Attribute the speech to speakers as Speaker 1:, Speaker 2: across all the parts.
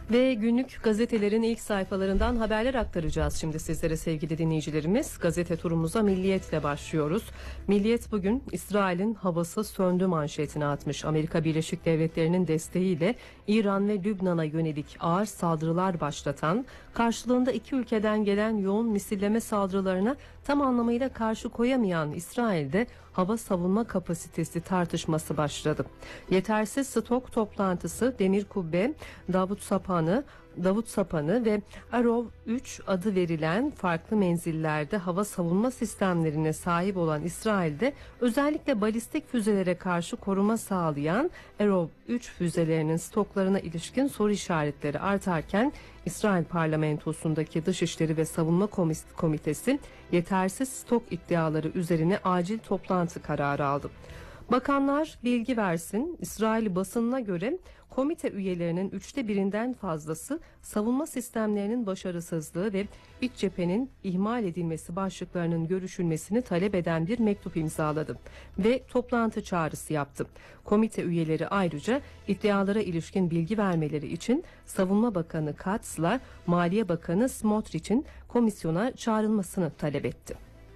Speaker 1: Ve günlük gazetelerin ilk sayfalarından haberler aktaracağız şimdi sizlere sevgili dinleyicilerimiz. Gazete turumuza Milliyet'le başlıyoruz. Milliyet bugün İsrail'in havası söndü manşetini atmış. Amerika Birleşik Devletleri'nin desteğiyle İran ve Lübnan'a yönelik ağır saldırılar başlatan, karşılığında iki ülkeden gelen yoğun misilleme saldırılarına tam anlamıyla karşı koyamayan İsrail'de hava savunma kapasitesi tartışması başladı. Yetersiz stok toplantısı Demir Kubbe, Davut Sapanı ve Arrow 3 adı verilen farklı menzillerde hava savunma sistemlerine sahip olan İsrail'de özellikle balistik füzelere karşı koruma sağlayan Arrow 3 füzelerinin stoklarına ilişkin soru işaretleri artarken İsrail parlamentosundaki Dışişleri ve Savunma Komitesi yetersiz stok iddiaları üzerine acil toplantı kararı aldı. Bakanlar bilgi versin. İsrail basınına göre komite üyelerinin 1/3'ünden fazlası savunma sistemlerinin başarısızlığı ve iç cephenin ihmal edilmesi başlıklarının görüşülmesini talep eden bir mektup imzaladı ve toplantı çağrısı yaptı. Komite üyeleri ayrıca iddialara ilişkin bilgi vermeleri için Savunma Bakanı Katz'la Maliye Bakanı Smotrich'in komisyona çağrılmasını talep etti.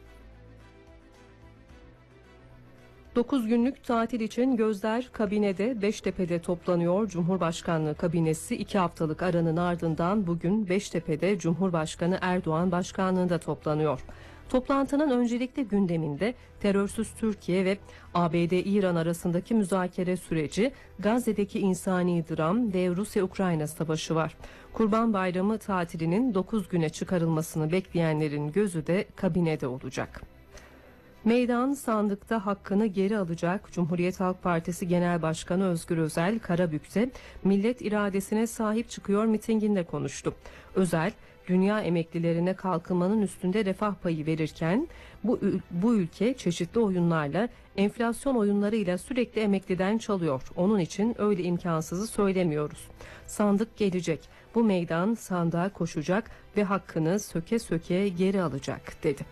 Speaker 1: 9 günlük tatil için gözler kabinede Beştepe'de toplanıyor. Cumhurbaşkanlığı kabinesi 2 haftalık aranın ardından bugün Beştepe'de Cumhurbaşkanı Erdoğan başkanlığında toplanıyor. Toplantının öncelikli gündeminde terörsüz Türkiye ve ABD-İran arasındaki müzakere süreci, Gazze'deki insani dram ve Rusya-Ukrayna savaşı var. Kurban Bayramı tatilinin 9 güne çıkarılmasını bekleyenlerin gözü de kabinede olacak. Meydan sandıkta hakkını geri alacak. Cumhuriyet Halk Partisi Genel Başkanı Özgür Özel Karabük'te millet iradesine sahip çıkıyor mitinginde konuştu. Özel, dünya emeklilerine kalkınmanın üstünde refah payı verirken bu ülke çeşitli oyunlarla, enflasyon oyunlarıyla sürekli emekliden çalıyor. Onun için öyle imkansızı söylemiyoruz. Sandık gelecek. Bu meydan sandığa koşacak ve hakkını söke söke geri alacak dedi.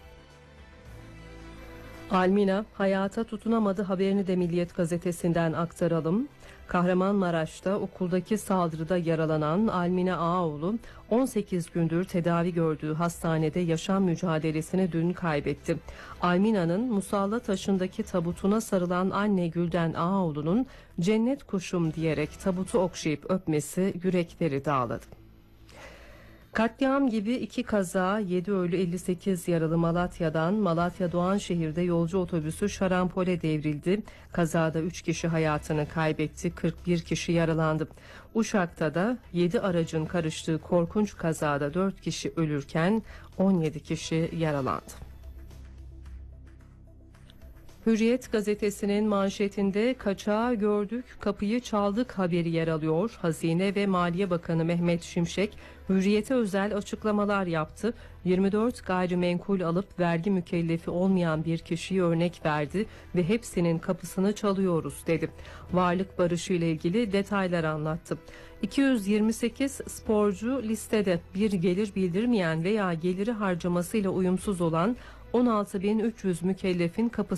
Speaker 1: Almina hayata tutunamadı haberini de Milliyet gazetesinden aktaralım. Kahramanmaraş'ta okuldaki saldırıda yaralanan Almina Ağaoğlu 18 gündür tedavi gördüğü hastanede yaşam mücadelesini dün kaybetti. Almina'nın Musalla Taşı'ndaki tabutuna sarılan anne Gülden Ağaoğlu'nun cennet kuşum diyerek tabutu okşayıp öpmesi yürekleri dağladı. Katliam gibi 2 kaza, 7 ölü 58 yaralı Malatya'dan Malatya Doğanşehir'de yolcu otobüsü şarampole devrildi. Kazada 3 kişi hayatını kaybetti, 41 kişi yaralandı. Uşak'ta da 7 aracın karıştığı korkunç kazada 4 kişi ölürken 17 kişi yaralandı. Hürriyet gazetesinin manşetinde kaçağı gördük, kapıyı çaldık haberi yer alıyor. Hazine ve Maliye Bakanı Mehmet Şimşek Hürriyet'e özel açıklamalar yaptı. 24 gayrimenkul alıp vergi mükellefi olmayan bir kişiyi örnek verdi ve hepsinin kapısını çalıyoruz dedi. Varlık barışı ile ilgili detaylar anlattı. 228 sporcu listede, bir gelir bildirmeyen veya geliri harcamasıyla uyumsuz olan 16.300 mükellefin kapısı